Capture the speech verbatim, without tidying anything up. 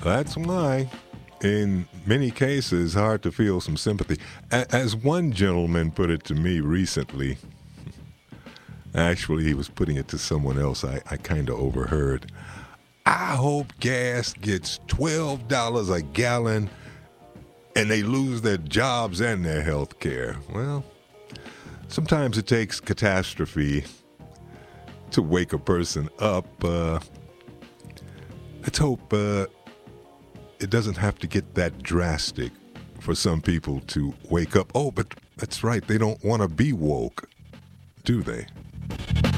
That's why, in many cases, hard to feel some sympathy. A- As one gentleman put it to me recently, actually, he was putting it to someone else I, I kind of overheard. I hope gas gets twelve dollars a gallon and they lose their jobs and their health care. Well, sometimes it takes catastrophe to wake a person up. Uh, let's hope uh, it doesn't have to get that drastic for some people to wake up. Oh, but that's right. They don't want to be woke, do they?